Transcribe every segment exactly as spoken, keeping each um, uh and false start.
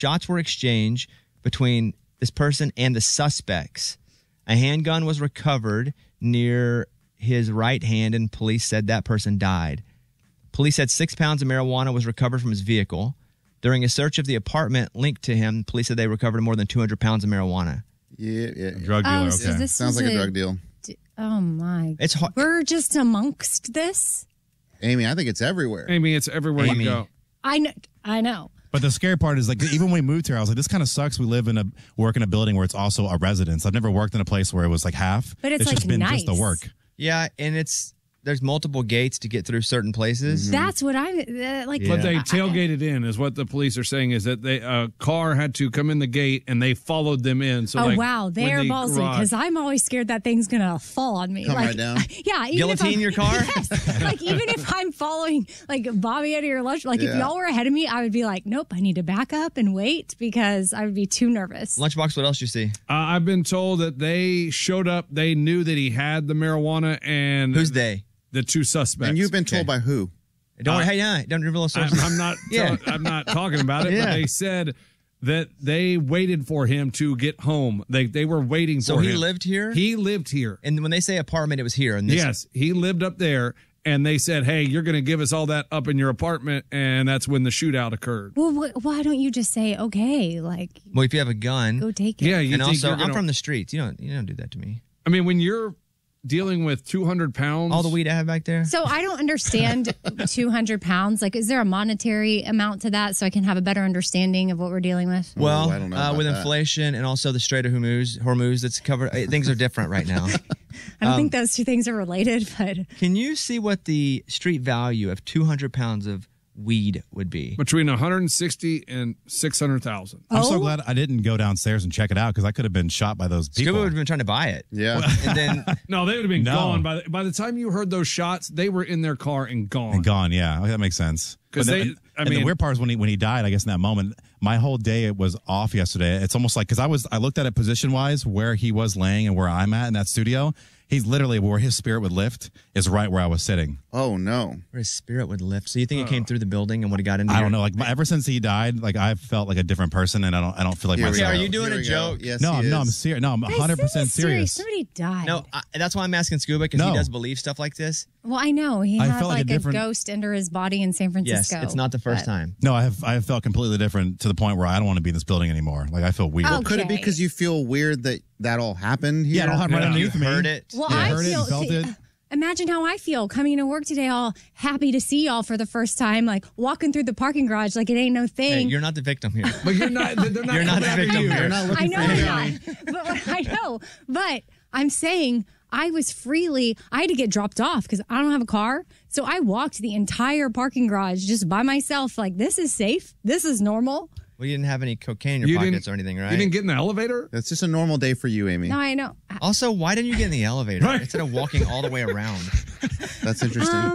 shots were exchanged between this person and the suspects. A handgun was recovered near his right hand, and police said that person died. Police said six pounds of marijuana was recovered from his vehicle. During a search of the apartment linked to him, police said they recovered more than two hundred pounds of marijuana. Yeah, yeah. yeah. Drug dealer, Oh, okay. so this Sounds is like a drug deal. Oh, my. It's hard. We're just amongst this? Amy, I think it's everywhere. Amy, it's everywhere Amy. you go. I know. I know. But the scary part is, like, even when we moved here, I was like, this kind of sucks. We live in a, work in a building where it's also a residence. I've never worked in a place where it was like half. But it's, it's like, just been nice. just the work. Yeah, and it's there's multiple gates to get through certain places. That's what I uh, like. But they I- tailgated in, is what the police are saying. Is that they a car had to come in the gate and they followed them in. So oh like, wow, when they're they ballsy garage- because I'm always scared that thing's gonna fall on me. Come like, right down. Yeah, even Guillotine if I'm, your car? Yes, like even if I'm following like Bobby out of your lunch, like if Yeah. y'all were ahead of me, I would be like, nope, I need to back up and wait because I would be too nervous. Lunchbox, what else you see? Uh, I've been told that they showed up. They knew that he had the marijuana, and Who's they? the two suspects. And you've been told by who? Don't Uh, hey, yeah, don't reveal a source. I'm, I'm not. Yeah. tell- I'm not talking about it. Yeah. But they said that they waited for him to get home. They they were waiting So for he him. lived here? He lived here. And when they say apartment, it was here. And this, Yes, he lived up there, and they said, "Hey, you're going to give us all that up in your apartment," and that's when the shootout occurred. Well, wh- why don't you just say okay, like Well, if you have a gun, go take it? Yeah, you and think also you're I'm gonna- from the streets. You don't you don't do that to me. I mean, when you're dealing with two hundred pounds, All the weed I have back there. So I don't understand two hundred pounds. Like, is there a monetary amount to that so I can have a better understanding of what we're dealing with? Well, I don't know uh, about with that. inflation and also the Strait of Hormuz, Hormuz that's covered, uh, things are different right now. I don't Um, think those two things are related, but Can you see what the street value of two hundred pounds of weed would be? between one hundred sixty and six hundred thousand. I'm so Oh. glad I didn't go downstairs and check it out because I could have been shot by those people. Scuba would have been trying to buy it. Yeah. And then No, they would have been No. gone by the, by the time you heard those shots. They were in their car and gone. And gone, yeah. Okay, that makes sense. 'Cause But they- the- I and mean- the weird part is when he when he died, I guess in that moment, my whole day it was off yesterday. It's almost like because I was I looked at it position wise where he was laying and where I'm at in that studio. He's literally where his spirit would lift is right where I was sitting. Oh, no. where his spirit would lift. So you think it came through the building and would have got into I your- don't know. Like ever since he died, like I've felt like a different person, and I don't I don't feel like Here we myself. are go. you doing Here a we go. joke? Yes, No, he I'm no, I'm is. serious. No, I'm Guys, 100 percent this is serious. serious. Somebody died. No, I, that's why I'm asking Scuba because No. he does believe stuff like this. Well, I know he I had felt like like, a a, different- ghost enter his body in San Yes, Francisco. it's not the first but- time. No, I have I have felt completely different to the point where I don't want to be in this building anymore. Like I feel weird. Oh, Could it be Okay. because you feel weird that that all happened here? Yeah, it all happened right Yeah. underneath You me. heard it. Well, Yeah, I heard it feel. and felt it. Imagine how I feel coming to work today, all happy to see y'all for the first time, like walking through the parking garage like it ain't no Hey, thing. you're not the victim here. But you're not. They're not. You're not the coming after victim you. here. They're not I looking know for I'm you. not, but I know. But I'm saying I was freely. I had to get dropped off because I don't have a car, so I walked the entire parking garage just by myself. Like this is safe. This is normal. Well, you didn't have any cocaine in your You pockets didn't- or anything, right? You didn't get in the elevator. That's just a normal day for you, Amy. No, I know. Also, why didn't you get in the elevator Right. instead of walking all the way around? That's interesting. Um,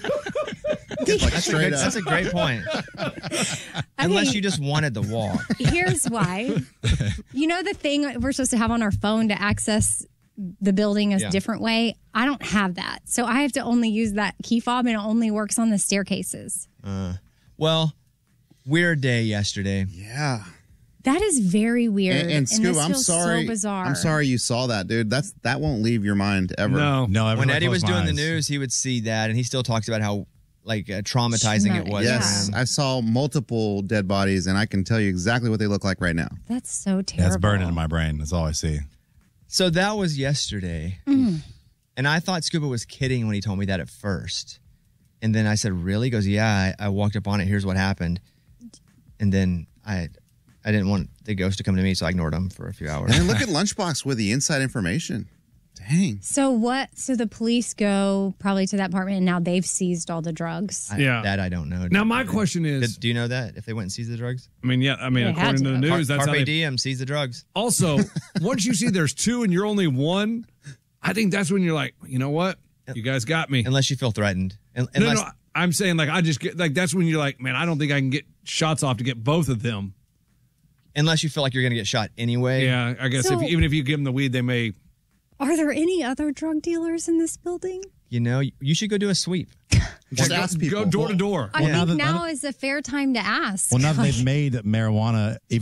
like That's a, straight good, up. that's a great point. Unless okay, you just wanted to walk. here's why. You know the thing we're supposed to have on our phone to access the building a Yeah. different way? I don't have that. So I have to only use that key fob and it only works on the staircases. Well, weird day yesterday. Yeah. That is very weird. And, and Scuba, this I'm feels sorry. so bizarre. I'm sorry you saw that, dude. That's that won't leave your mind ever. No. No, every When time I Eddie close was my doing the eyes- news, he would see that, and he still talks about how like uh, traumatizing it was. Yes, for him. I saw multiple dead bodies, and I can tell you exactly what they look like right now. That's so Yeah, terrible. it's burning in my brain. That's all I see. So that was yesterday, and I thought Scuba was kidding when he told me that at first, and then I said, "Really?" He goes, "Yeah." I, I walked up on it. Here's what happened, and then I, I didn't want the ghost to come to me, so I ignored him for a few hours. And then look at Lunchbox with the inside information. Dang. So what? So the police go probably to that apartment and now they've seized all the drugs. I, Yeah. that I don't know. Now my question is, Did- do you know that if they went and seized the drugs? I mean, yeah, I mean, They had according to the to. news, Car- that's how Carpe they. Diem, seize the drugs. Also, once you see there's two and you're only one, I think that's when you're like, you know what, you guys got me. Unless you feel threatened. Un- No, Unless, no, I'm saying like I just get like that's when you're like, man, I don't think I can get shots off to get both of them. unless you feel like you're going to get shot anyway. Yeah, I guess So- if even if you give them the weed, they may. Are there any other drug dealers in this building? You know, you should go do a sweep. Just go, ask people. Go door to door. I Well, now think that- now is a fair time to ask. Well, now that they've made marijuana, even